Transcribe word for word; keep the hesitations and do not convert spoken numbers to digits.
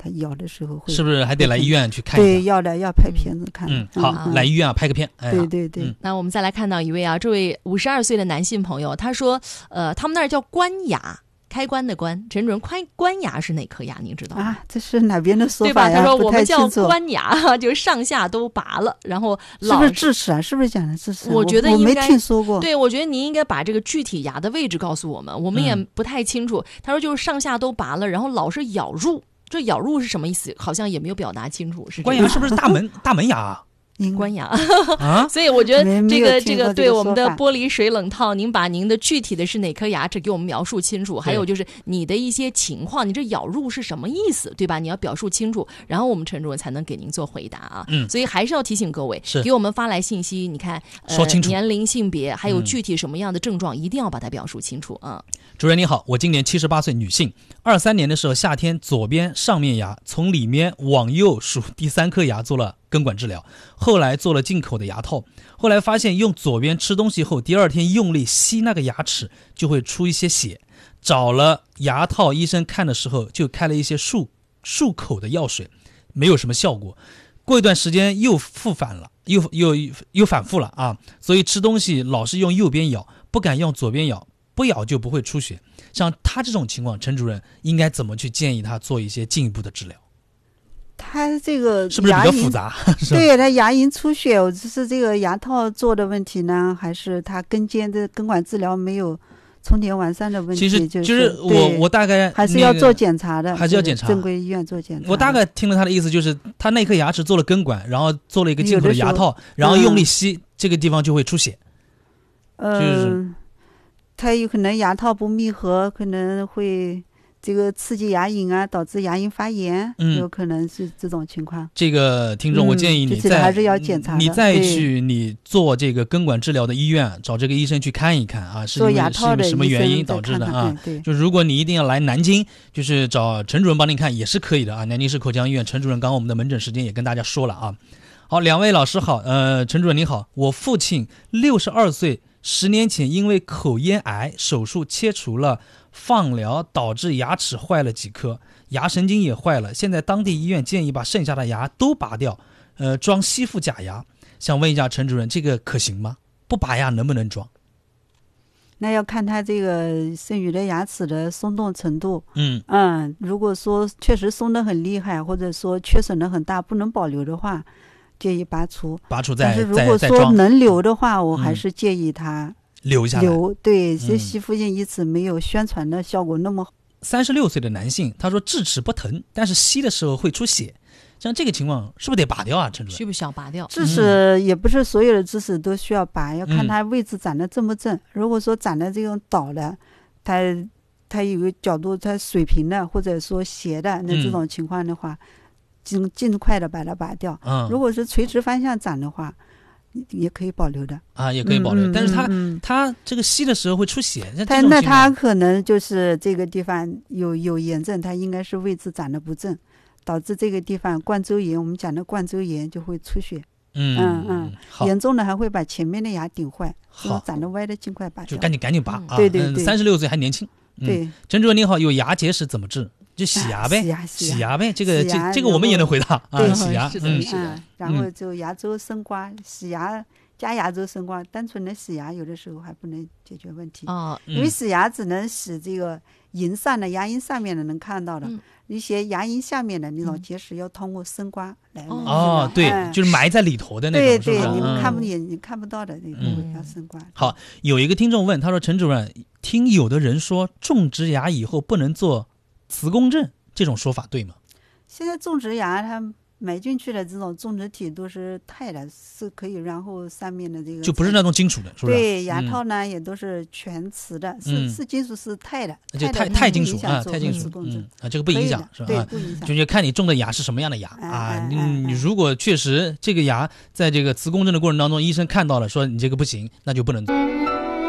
咬的时候会是不是还得来医院去看一下？ 对，要的要拍片子看。 嗯，好， 嗯、 来医院啊拍个片。哎、 对对对、 嗯。那我们再来看到一位啊，这位五十二岁的男性朋友，他说，呃，他们那儿叫关牙。开关的关，陈主任，关关牙是哪颗牙？您知道吗？ 啊，这是哪边的说法呀？ 对吧？他说我们叫关关牙，就是上下都拔了，然后是不是智齿啊？是不是讲的智齿、啊？ 我觉得我没听说过。 对，我觉得您应该把这个具体牙的位置告诉我们，我们也不太清楚。嗯、他说就是上下都拔了，然后老是咬入，这咬入是什么意思？好像也没有表达清楚。是关牙是不是大门大门牙、啊？ 关牙啊， 所以我觉得这个这个对我们的法玻璃水冷套，您把您的具体的是哪颗牙齿给我们描述清楚，还有就是你的一些情况，你这咬入是什么意思，对吧？你要表述清楚，然后我们陈主任才能给您做回答啊。 嗯， 所以还是要提醒各位， 是给我们发来信息，你看， 呃、说清楚年龄、性别，还有具体什么样的症状，嗯、一定要把它表述清楚啊。 主任你好，我今年七十八岁，女性，二三年的时候夏天左边上面牙从里面往右数第三颗牙做了根管治疗，后来做了进口的牙套，后来发现用左边吃东西后，第二天用力吸那个牙齿就会出一些血，找了牙套医生看的时候就开了一些漱漱口的药水，没有什么效果。过一段时间又复返了，又又又反复了啊！所以吃东西老是用右边咬，不敢用左边咬，不咬就不会出血。像他这种情况，陈主任应该怎么去建议他做一些进一步的治疗？ 他这个是不是比较复杂？ 对，他牙龈出血，只是这个牙套做的问题呢，还是他根尖的根管治疗没有充填完善的问题？ 其实就是、 就是我我大概还是要做检查的， 还是要检查， 正规医院做检查。 我大概听了他的意思，就是他那颗牙齿做了根管，然后做了一个进口的牙套，然后用力吸、嗯、这个地方就会出血。 嗯、呃，就是他有可能牙套不密合，可能会这个刺激牙龈啊，导致牙龈发炎，嗯，有可能是这种情况。 这个听众，我建议你再、 嗯、还是要检查的， 你再去你做这个根管治疗的医院，找这个医生去看一看啊，是因为是因为什么原因导致的啊？ 对， 就如果你一定要来南京，就是找陈主任帮您看也是可以的啊。南京市口腔医院陈主任，刚刚我们的门诊时间也跟大家说了啊。好，两位老师好，呃，陈主任您好，我父亲六十二岁。十年前因为口咽癌手术切除了放疗，导致牙齿坏了几颗，牙神经也坏了，现在当地医院建议把剩下的牙都拔掉，呃，装吸附假牙，想问一下陈主任，这个可行吗？不拔牙能不能装？ 那要看他这个剩余的牙齿的松动程度。 嗯嗯，如果说确实松得很厉害，或者说缺损的很大，不能保留的话，建议拔除， 拔除再但是如果说能留的话，我还是建议他留下来。 留，对，这吸附性义齿没有宣传的效果那么好。 三十六岁的男性，他说智齿不疼，但是吸的时候会出血，像这个情况是不是得拔掉啊？陈主任， 需不需要拔掉？ 智齿也不是所有的智齿都需要拔，要看它位置长得正不正。嗯、如果说长得这种倒的，它它有个角度它水平的，或者说斜的，那这种情况的话。嗯尽尽快的把它拔掉。 嗯， 如果是垂直方向长的话，也可以保留的啊，也可以保留。 嗯、 但是它、 嗯、 它这个吸的时候会出血， 但那它可能就是这个地方有有炎症，它应该是位置长得不正，导致这个地方冠周炎，我们讲的冠周炎就会出血。 嗯嗯嗯，严重的还会把前面的牙顶坏， 好， 长得歪的尽快拔掉， 就赶紧赶紧拔、嗯、啊！ 对对对， 三十六岁还年轻。嗯、 对， 陈主任您好，有牙结石怎么治？就洗牙呗， 啊、洗牙洗牙洗牙呗，这个这这个我们也能回答啊，洗牙， 嗯， 嗯，然后就牙周生刮，洗牙加牙周生刮，单纯的洗牙有的时候还不能解决问题啊、 哦，因为洗牙只能洗这个龈上的牙龈上面的能看到的，嗯、一些牙龈下面的那种结石要通过生刮来。 哦，对、嗯，就是埋在里头的那种， 对对， 是是你们看不眼、嗯、你看不到的那种要生刮。 好，有一个听众问，他说陈主任，听有的人说种植牙以后不能做磁共振。这种说法对吗？ 现在种植牙它买进去的这种种植体都是钛的，是可以，然后上面的这个就不是那种金属的，是不是？ 对，牙套呢、嗯、也都是全瓷的，是、 嗯、 是金属，是钛的， 就钛钛金属啊，钛金属，嗯啊，这个不影响是吧？ 对，不影响。 就是看你种的牙是什么样的牙、 哎、 啊，你、 哎、 你如果确实这个牙在这个磁共振的过程当中，医生看到了说你这个不行，那就不能做。